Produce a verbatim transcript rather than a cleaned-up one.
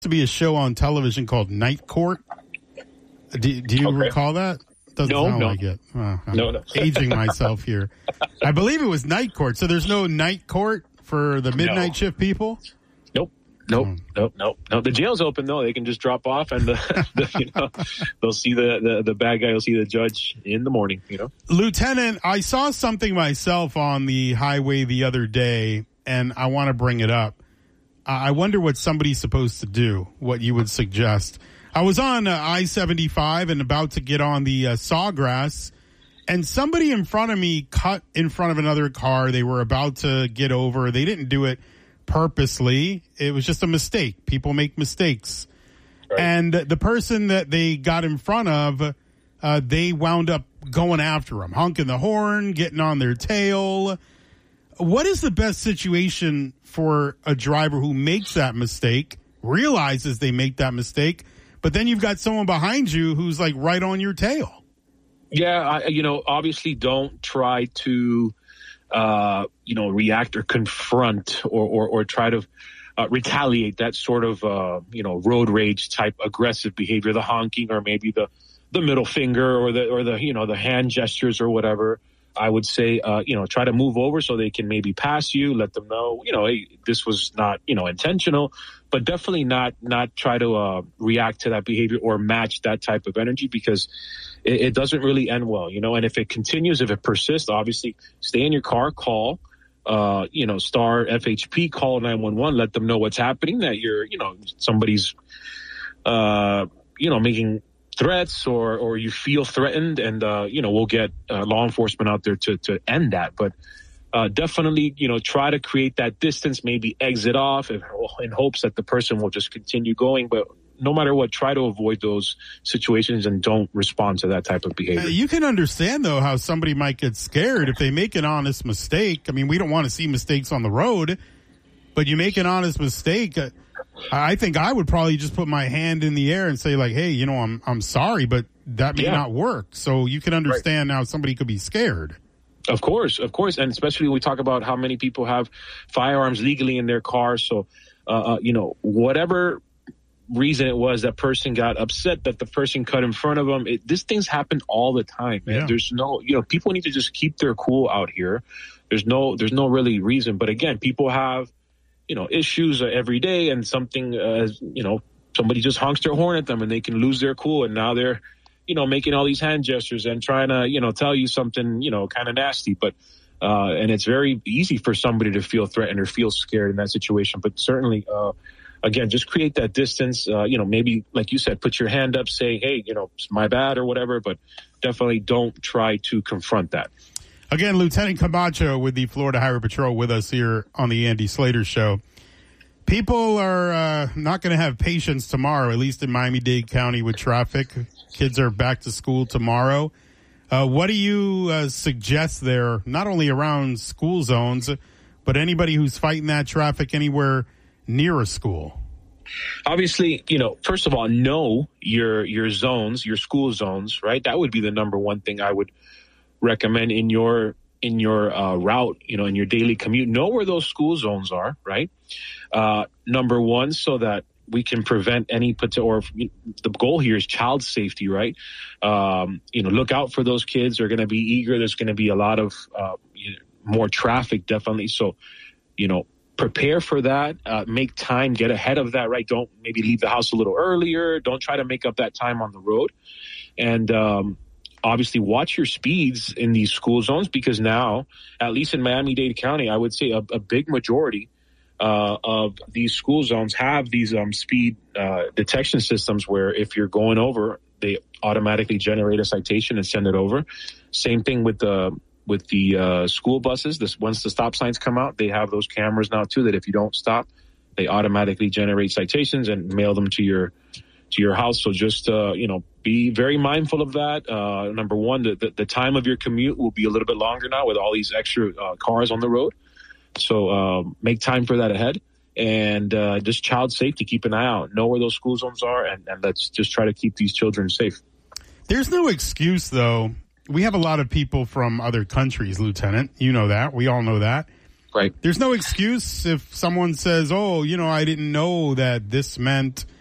to be a show on television called Night Court. Do, do you okay. recall that? Doesn't no, sound no. like it. Oh, I'm no, no. aging myself here. I believe it was Night Court. So there's no Night Court for the midnight no. shift people? Nope. Nope. Oh. Nope. Nope. No. The jail's open though. They can just drop off and the, the, you know, they'll see the, the, the bad guy will see the judge in the morning, you know. Lieutenant, I saw something myself on the highway the other day and I want to bring it up. I wonder what somebody's supposed to do, what you would suggest. I was on uh, I seventy-five and about to get on the uh, Sawgrass, and somebody in front of me cut in front of another car. They were about to get over. They didn't do it purposely. It was just a mistake. People make mistakes. Right. And the person that they got in front of, uh, they wound up going after them, honking the horn, getting on their tail. What is the best situation for a driver who makes that mistake, realizes they make that mistake, but then you've got someone behind you who's like right on your tail? Yeah, I, you know, obviously don't try to, uh, you know, react or confront or, or, or try to uh, retaliate that sort of, uh, you know, road rage type aggressive behavior, the honking or maybe the, the middle finger or the, or the, you know, the hand gestures or whatever. I would say, uh, you know, try to move over so they can maybe pass you, let them know, you know, hey, this was not, you know, intentional, but definitely not, not try to uh, react to that behavior or match that type of energy because it, it doesn't really end well, you know, and if it continues, if it persists, obviously stay in your car, call, uh, you know, star F H P, call nine one one, let them know what's happening, that you're, you know, somebody's, uh, you know, making threats or, or you feel threatened and, uh, you know, we'll get uh, law enforcement out there to, to end that. But uh, definitely, you know, try to create that distance, maybe exit off in, in hopes that the person will just continue going. But no matter what, try to avoid those situations and don't respond to that type of behavior. Uh, you can understand, though, how somebody might get scared if they make an honest mistake. I mean, we don't want to see mistakes on the road, but you make an honest mistake. Uh, I think I would probably just put my hand in the air and say, like, hey, you know, I'm I'm sorry, but that may yeah. not work. So you can understand right. how somebody could be scared. Of course, of course. And especially when we talk about how many people have firearms legally in their cars. So, uh, uh, you know, whatever reason it was that person got upset that the person cut in front of them. It, this things happen all the time, man. Yeah. There's no, you know, people need to just keep their cool out here. There's no, there's no really reason. But again, people have, you know, issues every day and something, uh, you know, somebody just honks their horn at them and they can lose their cool. And now they're, you know, making all these hand gestures and trying to, you know, tell you something, you know, kind of nasty. But, uh, and it's very easy for somebody to feel threatened or feel scared in that situation. But certainly, uh, again, just create that distance, uh, you know, maybe, like you said, put your hand up, say, hey, you know, it's my bad or whatever, but definitely don't try to confront that. Again, Lieutenant Camacho with the Florida Highway Patrol with us here on the Andy Slater Show. People are uh, not going to have patience tomorrow, at least in Miami-Dade County with traffic. Kids are back to school tomorrow. Uh, what do you uh, suggest there, not only around school zones, but anybody who's fighting that traffic anywhere near a school? Obviously, you know, first of all, know your your zones, your school zones, right? That would be the number one thing I would recommend in your in your uh, route, you know, in your daily commute. Know where those school zones are, right? Uh, number one, so that we can prevent any potential, or the goal here is child safety, right? Um, you know, look out for those kids. They're going to be eager. There's going to be a lot of uh, more traffic, definitely. So, you know, prepare for that. Uh, make time. Get ahead of that, right? Don't maybe leave the house a little earlier. Don't try to make up that time on the road. And um, obviously watch your speeds in these school zones, because now, at least in Miami-Dade County, I would say a, a big majority Uh, of these school zones have these um, speed uh, detection systems where if you're going over, they automatically generate a citation and send it over. Same thing with the with the uh, school buses. This once the stop signs come out, they have those cameras now too, that if you don't stop, they automatically generate citations and mail them to your to your house. So just uh, you know, be very mindful of that. Uh, number one, the, the the time of your commute will be a little bit longer now with all these extra uh, cars on the road. So um, make time for that ahead, and uh, just child safety. Keep an eye out. Know where those school zones are, and, and let's just try to keep these children safe. There's no excuse, though. We have a lot of people from other countries, Lieutenant. You know that. We all know that. Right. There's no excuse if someone says, oh, you know, I didn't know that this meant